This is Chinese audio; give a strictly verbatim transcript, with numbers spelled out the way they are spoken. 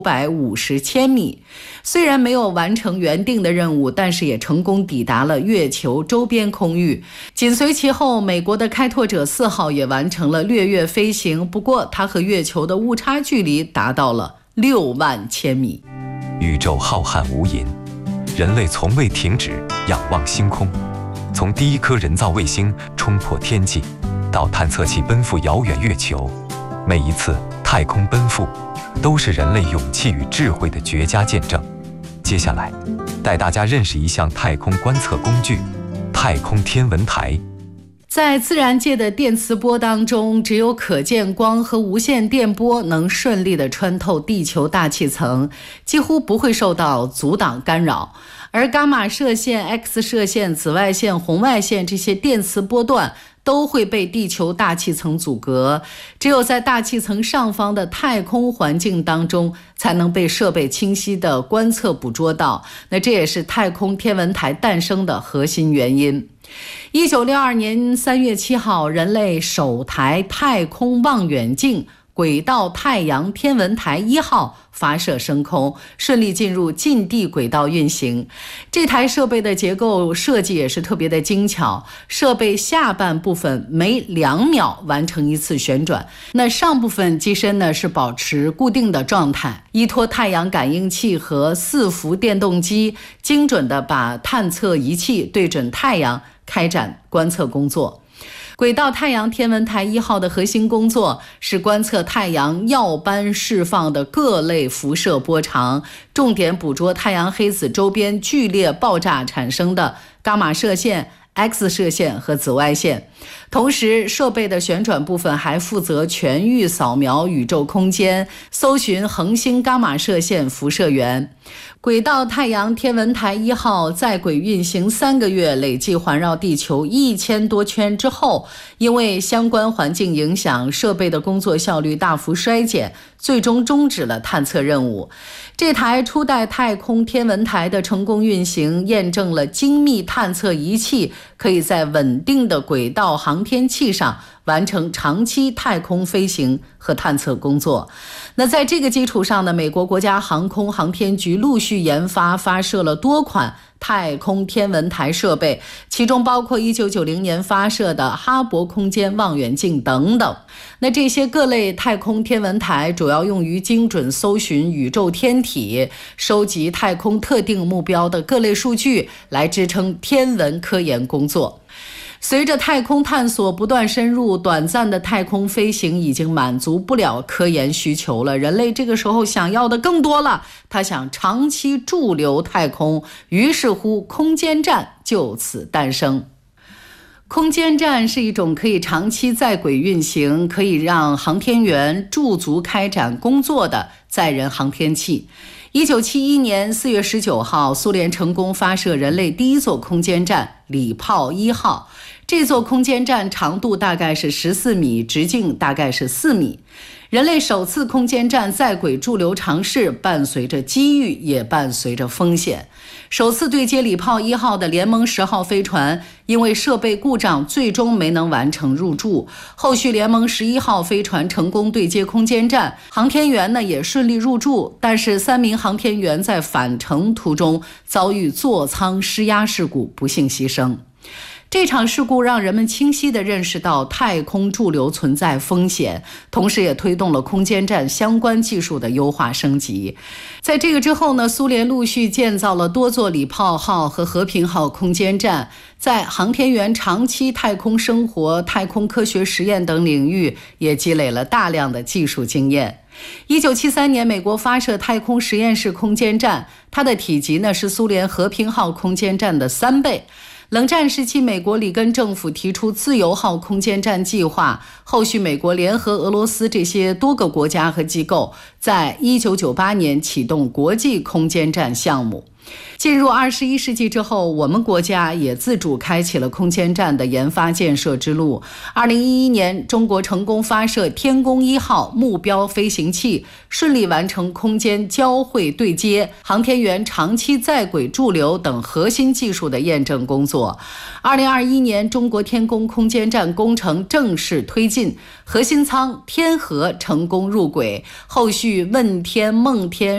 五百五十千米，虽然没有完成原定的任务，但是也成功抵达了月球周边空域。紧随其后，美国的开拓者四号也完成了掠月飞行，不过它和月球的误差距离达到了六万千米。 宇宙浩瀚无垠，人类从未停止仰望星空。从第一颗人造卫星冲破天际，到探测器奔赴遥远月球，每一次太空奔赴都是人类勇气与智慧的绝佳见证。接下来，带大家认识一项太空观测工具——太空天文台。 在自然界的电磁波当中，只有可见光和无线电波能顺利地穿透地球大气层，几乎不会受到阻挡干扰。而伽马射线、X 射线、紫外线、红外线这些电磁波段都会被地球大气层阻隔，只有在大气层上方的太空环境当中，才能被设备清晰地观测捕捉到。那这也是太空天文台诞生的核心原因。一九六二年三月七号，人类首台太空望远镜轨道太阳天文台一号发射升空，顺利进入近地轨道运行。这台设备的结构设计也是特别的精巧，设备下半部分每两秒完成一次旋转，那上部分机身呢是保持固定的状态，依托太阳感应器和四伏电动机，精准地把探测仪器对准太阳，开展观测工作。轨道太阳天文台一号的核心工作是观测太阳耀斑释放的各类辐射波长，重点捕捉太阳黑子周边剧烈爆炸产生的伽马射线、X 射线和紫外线。同时，设备的旋转部分还负责全域扫描宇宙空间，搜寻恒星伽马射线辐射源。轨道太阳天文台一号在轨运行三个月，累计环绕地球一千多圈之后，因为相关环境影响，设备的工作效率大幅衰减，最终终止了探测任务。这台初代太空天文台的成功运行，验证了精密探测仪器可以在稳定的轨道航天器上完成长期太空飞行和探测工作。那在这个基础上呢，美国国家航空航天局陆续研发发射了多款太空天文台设备，其中包括一九九零年发射的哈勃空间望远镜等等。那这些各类太空天文台主要用于精准搜寻宇宙天体，收集太空特定目标的各类数据，来支撑天文科研工作。随着太空探索不断深入，短暂的太空飞行已经满足不了科研需求了，人类这个时候想要的更多了，他想长期驻留太空，于是乎空间站就此诞生。空间站是一种可以长期在轨运行，可以让航天员驻足开展工作的载人航天器。一九七一年四月十九号，苏联成功发射人类第一座空间站礼炮一号。这座空间站长度大概是十四米，直径大概是四米。人类首次空间站在轨驻留尝试，伴随着机遇，也伴随着风险。首次对接礼炮一号的联盟十号飞船，因为设备故障，最终没能完成入驻。后续联盟十一号飞船成功对接空间站，航天员呢也顺利入驻，但是三名航天员在返程途中遭遇座舱失压事故，不幸牺牲。这场事故让人们清晰地认识到太空驻留存在风险，同时也推动了空间站相关技术的优化升级。在这个之后呢，苏联陆续建造了多座礼炮号和和平号空间站，在航天员长期太空生活、太空科学实验等领域也积累了大量的技术经验。一九七三年，美国发射太空实验室空间站，它的体积呢是苏联和平号空间站的三倍。冷战时期，美国里根政府提出自由号空间站计划，后续美国联合俄罗斯这些多个国家和机构，在一九九八年启动国际空间站项目。进入二十一世纪之后，我们国家也自主开启了空间站的研发建设之路。二零一一年，中国成功发射天宫一号目标飞行器，顺利完成空间交会对接、航天员长期在轨驻留等核心技术的验证工作。二零二一年，中国天宫空间站工程正式推进，核心舱天河成功入轨，后续问天、梦天、